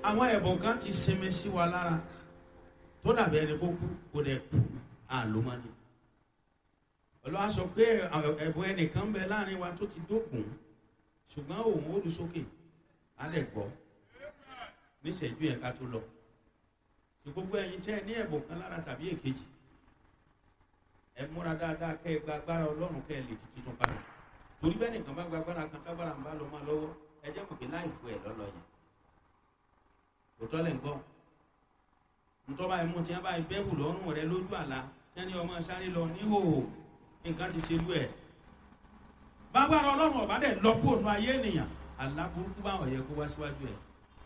àwọn ẹ̀bùn kan ti sinmi sí wa lára tó dàbí ẹni kó kú kó dẹ̀ kú àlómọ́ni. Ọlọ́run sọ pé ẹ̀bùn ẹnìkan ń bẹ láàrin wa tó ti dógùn ṣùgbọ́n òun ó lu sókè á lẹ̀ gbọ́ níṣẹ́jú yẹn ká tó lọ. Ṣé gbogbo ẹ̀yin tẹ́ ẹ ní ẹ̀bùn kan lára tàbí èkejì ẹ múra dáadáa kẹ́ ẹ gba agbára Ọlọ́run kẹ́ ẹ lè di tuntun padà. Torí bẹ́ẹ̀ nìkan bá gba agbára kan tágbára ń bá lọ máa lọ́wọ́ ẹ jẹ́ mọ̀ pé láìfo ẹ̀ lọ́lọ́ yẹn. Òótọ́ lẹ̀ ń gbọ́. Ntọ́ba ẹ̀mú tí wọ́n bá bẹ́ẹ̀bù lọ́rùn rẹ lójú àlá tí wọ́n ní ọmọ sáré lọ níhòòhò nǹkan ti ṣe lú ẹ̀. Bágbára Ọlọ́run ọ̀bá dẹ̀ lọ kúrò nù ayé ènìyàn àlá burúkú báwọn yẹ kó wá síwájú ẹ̀.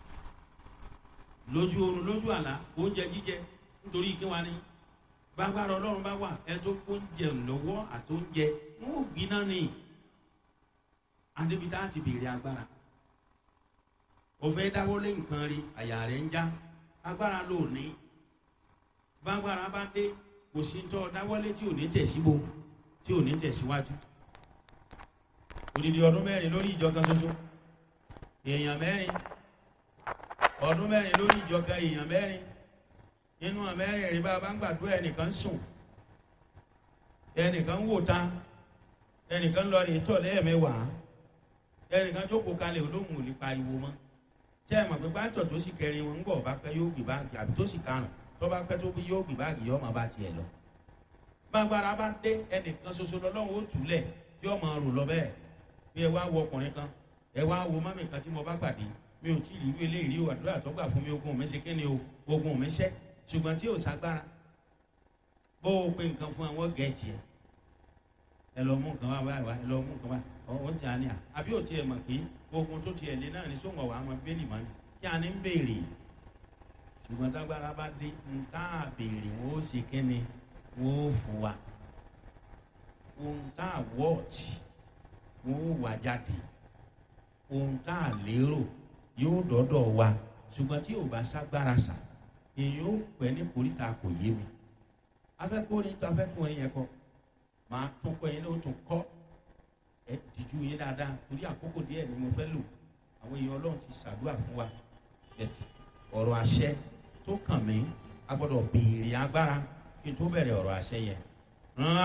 Lójú oorun lójú àlá oúnjẹ jíjẹ nítorí kí wá ní. Bágbára Ọlọ́run bá wà ẹ tó oúnjẹ lọ́wọ́ àtóúnjẹ wọn ò gbiná ní. Adébítà ti béèrè agbára. Ó fẹ́ dáwọ́lé nǹkan rí àyà rẹ̀ ń já agbára ló ní. Bágbára bá dé kò sí tọ́ dáwọ́lé tí ò ní tẹ̀síbo tí ò ní tẹ̀síwájú. Odidi ọdún 4 lórí ìjọ kan ṣoṣo èèyàn 4 ọdún 4 lórí ìjọ kan èèyàn 4 nínú 4 rí bá bá ń gbàdúrà ẹnìkan sùn ẹnìkan wò ta ẹnìkan lọ rí tọ̀ lẹ́ẹ̀mẹ́wàá ẹnìkan jókòó kalẹ̀ olóhùn ò lè pariwo mọ́. Ṣé ẹ mọ̀ pé pásítọ̀ tó sì kẹrin wọn ń bọ̀ bá pẹ́ yóò gbé báàgì àbí tó sì karùn tó bá pẹ́ tó bí yóò gbé báàgì yóò máa bá tiẹ̀ lọ. Bágbára bá dé ẹnìkan ṣoṣo lọ́lọ́run ó túlẹ̀ tí ó máa rò lọ bẹ́ẹ̀. Bí ẹ wá wo ọkùnrin kan ẹ wá wo mọ́mì kan tí mo bá pàdé mi ò tí ì rí eléyìí o àdúrà tó gbà fún mi ogun mi ṣe kí ni o ogun mi ṣẹ́ ṣùgbọ́n tí ò ságbára bó o pe nǹkan fún àwọn gẹ̀ẹ́jì ẹ lọ mú nǹkan wá ẹ lọ mú nǹkan wá ọ̀hún ti àní à àbí ò tiẹ̀ mọ̀ pé ogun tó tiẹ̀ lé náà ní sóńgọ̀ wà á mọ bẹ́ẹ̀lì mọ́ ni kí a ní ń béèrè ṣùgbọ́n tágbára bá dé ń tá a béèrè wọ́n ó ṣe kíni wọ́n ó fún wa ohun tá a wọ́ọ̀tì wọ́n ó wà jáde ohun tá a lérò yóò dọ́dọ̀ wa ṣùgbọ́n tí ò bá ságbára sà èyí ó pẹ́ ní koríta kò yé mi afẹ́kùnrin yẹn kọ́ máa tún kọ́ yẹn ló tún kọ́ ẹ dìjú yín dáadáa torí àkókò díẹ̀ ni mo fẹ́ lò àwọn èèyàn Ọlọ́run ti ṣàdúrà fún wa ọ̀rọ̀ àṣẹ tó kàn mí a gbọ́dọ̀ béèrè agbára kí n tó bẹ̀rẹ̀ ọ̀rọ̀ àṣẹ yẹn.